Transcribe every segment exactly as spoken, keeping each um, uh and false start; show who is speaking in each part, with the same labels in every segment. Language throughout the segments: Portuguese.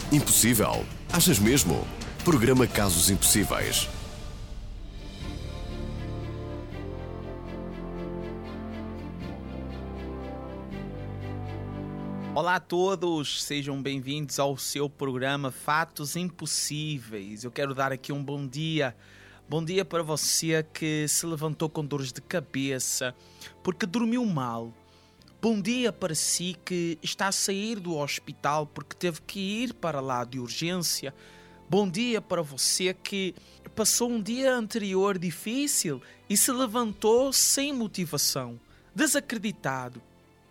Speaker 1: Impossível? Achas mesmo? Programa Casos Impossíveis.
Speaker 2: Olá a todos, sejam bem-vindos ao seu programa Fatos Impossíveis. Eu quero dar aqui um bom dia. Bom dia para você que se levantou com dores de cabeça porque dormiu mal. Bom dia para si que está a sair do hospital porque teve que ir para lá de urgência. Bom dia para você que passou um dia anterior difícil e se levantou sem motivação, desacreditado.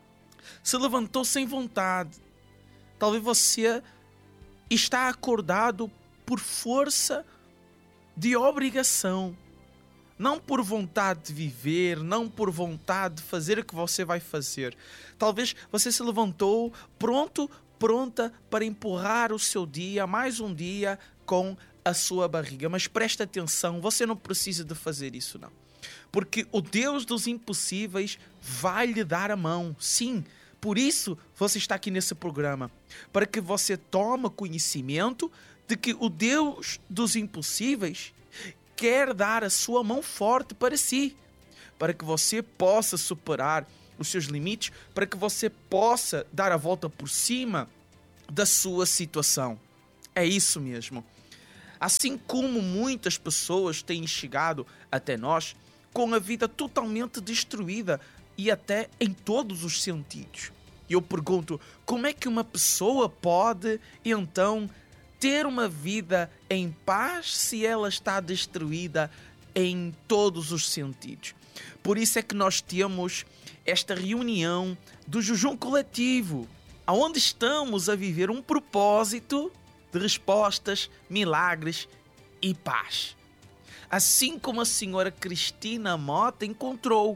Speaker 2: Se levantou sem vontade. Talvez você está acordado por força de obrigação. Não por vontade de viver, não por vontade de fazer o que você vai fazer. Talvez você se levantou pronto, pronta para empurrar o seu dia, mais um dia, com a sua barriga. Mas preste atenção, você não precisa de fazer isso não. Porque o Deus dos impossíveis vai lhe dar a mão, sim. Por isso você está aqui nesse programa, para que você tome conhecimento de que o Deus dos impossíveis quer dar a sua mão forte para si, para que você possa superar os seus limites, para que você possa dar a volta por cima da sua situação. É isso mesmo. Assim como muitas pessoas têm chegado até nós com a vida totalmente destruída e até em todos os sentidos. E eu pergunto, como é que uma pessoa pode, então, ter uma vida em paz se ela está destruída em todos os sentidos? Por isso é que nós temos esta reunião do jejum coletivo, onde estamos a viver um propósito de respostas, milagres e paz. Assim como a senhora Cristina Mota encontrou.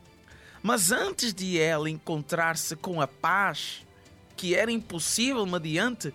Speaker 2: Mas antes de ela encontrar-se com a paz, que era impossível mediante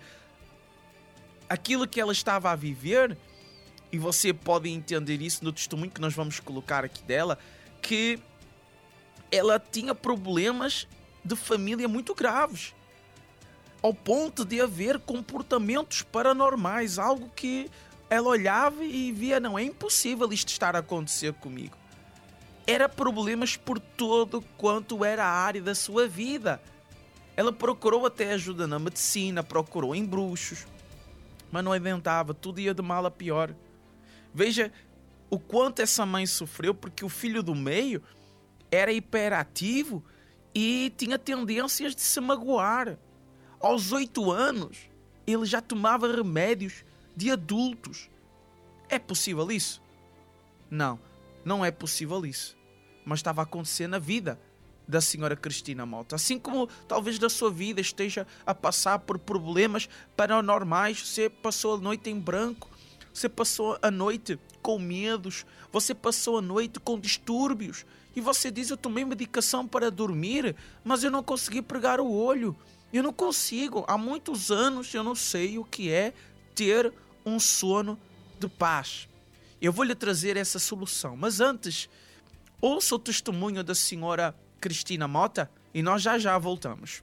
Speaker 2: aquilo que ela estava a viver, e você pode entender isso no testemunho que nós vamos colocar aqui dela, que ela tinha problemas de família muito graves, ao ponto de haver comportamentos paranormais, algo que ela olhava e via, não, é impossível isto estar a acontecer comigo. Era problemas por todo quanto era a área da sua vida. Ela procurou até ajuda na medicina, procurou em bruxos, mas não adiantava, tudo ia de mal a pior. Veja o quanto essa mãe sofreu, porque o filho do meio era hiperativo e tinha tendências de se magoar. Aos oito anos, ele já tomava remédios de adultos. É possível isso? Não, não é possível isso. Mas estava a acontecer na vida da senhora Cristina Mota. Assim como talvez da sua vida esteja a passar por problemas paranormais. Você passou a noite em branco. Você passou a noite com medos. Você passou a noite com distúrbios. E você diz, eu tomei medicação para dormir, mas eu não consegui pregar o olho. Eu não consigo. Há muitos anos eu não sei o que é ter um sono de paz. Eu vou lhe trazer essa solução. Mas antes, ouça o testemunho da senhora Cristina Mota e nós já já voltamos.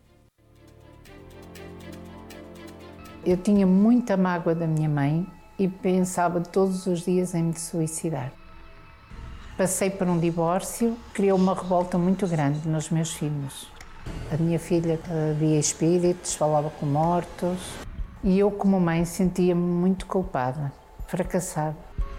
Speaker 3: Eu tinha muita mágoa da minha mãe e pensava todos os dias em me suicidar. Passei por um divórcio, criou uma revolta muito grande nos meus filhos. A minha filha via espíritos, falava com mortos e eu, como mãe, sentia-me muito culpada, fracassada.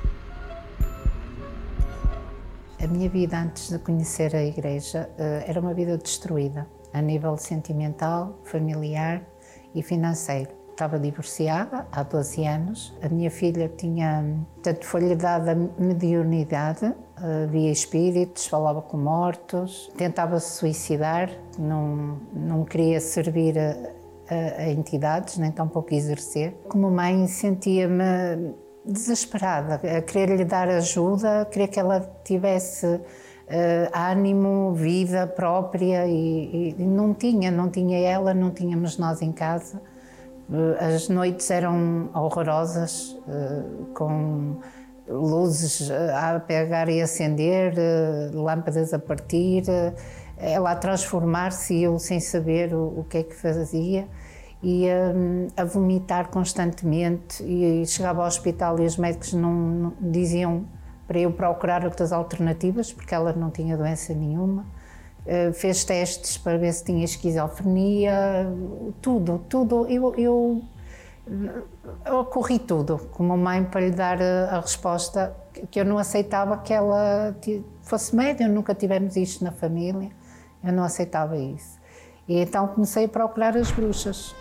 Speaker 3: A minha vida antes de conhecer a igreja era uma vida destruída, a nível sentimental, familiar e financeiro. Estava divorciada há doze anos, a minha filha tinha, portanto, foi-lhe dada mediunidade, via espíritos, falava com mortos, tentava se suicidar, não, não queria servir a, a, a entidades, nem tampouco exercer. Como mãe sentia-me desesperada, a querer-lhe dar ajuda, a querer que ela tivesse uh, ânimo, vida própria e, e não tinha, não tinha ela, não tínhamos nós em casa. As noites eram horrorosas, com luzes a apagar e acender, lâmpadas a partir, ela a transformar-se e eu sem saber o, o que é que fazia. e um, a vomitar constantemente, e chegava ao hospital e os médicos não, não diziam para eu procurar outras alternativas, porque ela não tinha doença nenhuma. Uh, fez testes para ver se tinha esquizofrenia, tudo, tudo. Eu, eu, eu corri tudo como mãe para lhe dar a, a resposta que eu não aceitava que ela fosse médium, nunca tivemos isto na família, eu não aceitava isso. E então comecei a procurar as bruxas.